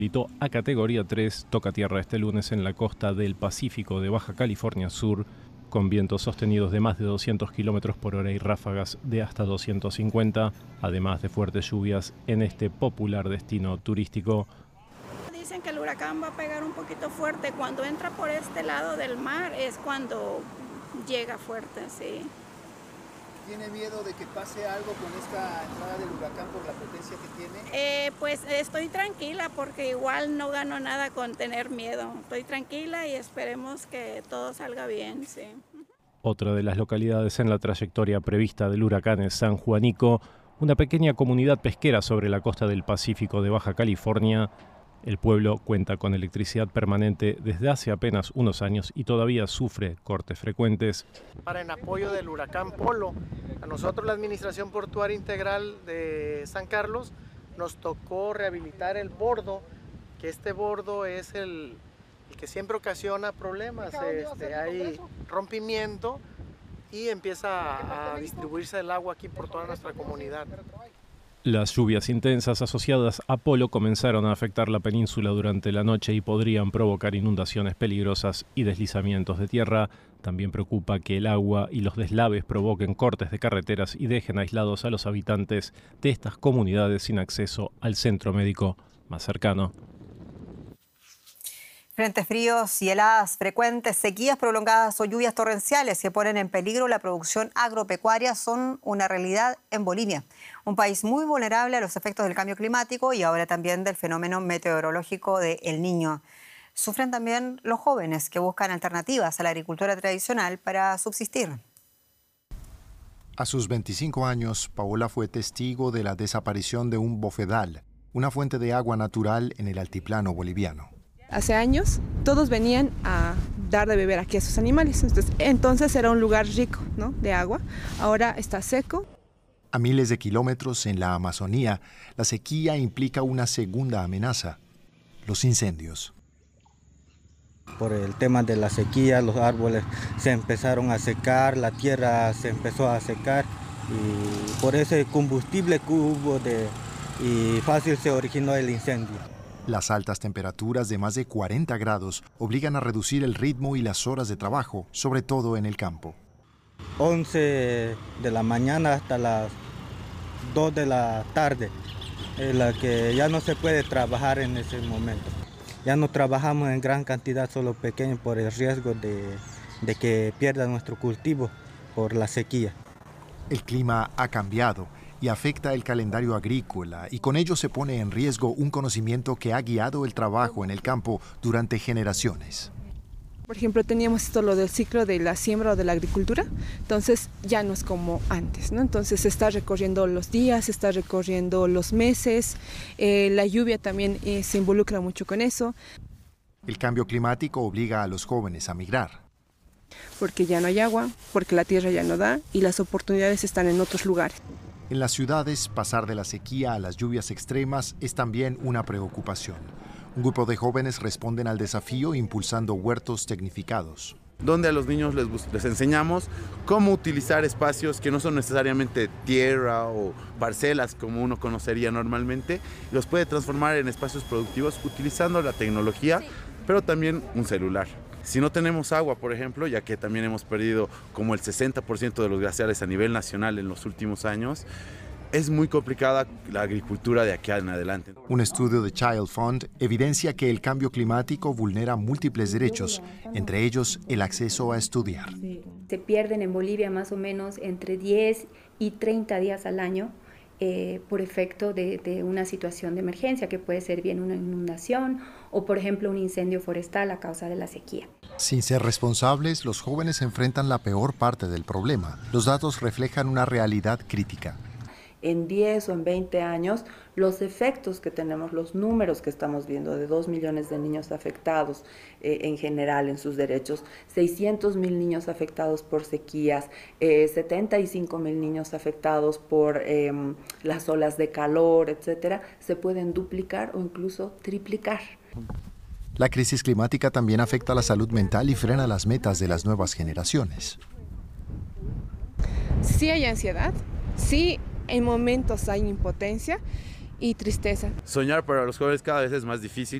A categoría 3 toca tierra este lunes en la costa del Pacífico de Baja California Sur, con vientos sostenidos de más de 200 km por hora y ráfagas de hasta 250, además de fuertes lluvias en este popular destino turístico. Dicen que el huracán va a pegar un poquito fuerte. Cuando entra por este lado del mar es cuando llega fuerte, sí. ¿Tiene miedo de que pase algo con esta entrada del huracán por la potencia que tiene? Pues estoy tranquila porque igual no gano nada con tener miedo. Estoy tranquila y esperemos que todo salga bien, sí. Otra de las localidades en la trayectoria prevista del huracán es San Juanico, una pequeña comunidad pesquera sobre la costa del Pacífico de Baja California. El pueblo cuenta con electricidad permanente desde hace apenas unos años y todavía sufre cortes frecuentes. Para en apoyo del huracán Polo, a nosotros la Administración Portuaria Integral de San Carlos nos tocó rehabilitar el bordo, que este bordo es el que siempre ocasiona problemas. Hay rompimiento y empieza a distribuirse el agua aquí por toda nuestra comunidad. Las lluvias intensas asociadas a Polo comenzaron a afectar la península durante la noche y podrían provocar inundaciones peligrosas y deslizamientos de tierra. También preocupa que el agua y los deslaves provoquen cortes de carreteras y dejen aislados a los habitantes de estas comunidades sin acceso al centro médico más cercano. Frentes fríos y heladas frecuentes, sequías prolongadas o lluvias torrenciales que ponen en peligro la producción agropecuaria son una realidad en Bolivia, un país muy vulnerable a los efectos del cambio climático y ahora también del fenómeno meteorológico de El Niño. Sufren también los jóvenes que buscan alternativas a la agricultura tradicional para subsistir. A sus 25 años, Paola fue testigo de la desaparición de un bofedal, una fuente de agua natural en el altiplano boliviano. Hace años todos venían a dar de beber aquí a sus animales, entonces era un lugar rico, ¿no?, de agua. Ahora está seco. A miles de kilómetros en la Amazonía, la sequía implica una segunda amenaza: los incendios. Por el tema de la sequía, los árboles se empezaron a secar, la tierra se empezó a secar y por ese combustible que hubo y fácil se originó el incendio. Las altas temperaturas de más de 40 grados obligan a reducir el ritmo y las horas de trabajo, sobre todo en el campo. 11 de la mañana hasta las 2 de la tarde, en la que ya no se puede trabajar en ese momento. Ya no trabajamos en gran cantidad, solo pequeño, por el riesgo de que pierda nuestro cultivo por la sequía. El clima ha cambiado y afecta el calendario agrícola, y con ello se pone en riesgo un conocimiento que ha guiado el trabajo en el campo durante generaciones. Por ejemplo, teníamos esto, lo del ciclo de la siembra o de la agricultura, entonces ya no es como antes, ¿no? Entonces se está recorriendo los días, se está recorriendo los meses, la lluvia también se involucra mucho con eso. El cambio climático obliga a los jóvenes a migrar. Porque ya no hay agua, porque la tierra ya no da y las oportunidades están en otros lugares. En las ciudades, pasar de la sequía a las lluvias extremas es también una preocupación. Un grupo de jóvenes responden al desafío impulsando huertos tecnificados, donde a los niños les enseñamos cómo utilizar espacios que no son necesariamente tierra o parcelas como uno conocería normalmente, y los puede transformar en espacios productivos utilizando la tecnología, pero también un celular. Si no tenemos agua, por ejemplo, ya que también hemos perdido como el 60% de los glaciares a nivel nacional en los últimos años, es muy complicada la agricultura de aquí en adelante. Un estudio de Child Fund evidencia que el cambio climático vulnera múltiples derechos, entre ellos el acceso a estudiar. Se pierden en Bolivia más o menos entre 10 y 30 días al año por efecto de una situación de emergencia, que puede ser bien una inundación o, por ejemplo, un incendio forestal a causa de la sequía. Sin ser responsables, los jóvenes enfrentan la peor parte del problema. Los datos reflejan una realidad crítica. En 10 o en 20 años, los efectos que tenemos, los números que estamos viendo de 2 millones de niños afectados en general en sus derechos, 600,000 niños afectados por sequías, 75,000 niños afectados por las olas de calor, etcétera, se pueden duplicar o incluso triplicar. La crisis climática también afecta la salud mental y frena las metas de las nuevas generaciones. Sí hay ansiedad, sí en momentos hay impotencia y tristeza. Soñar para los jóvenes cada vez es más difícil.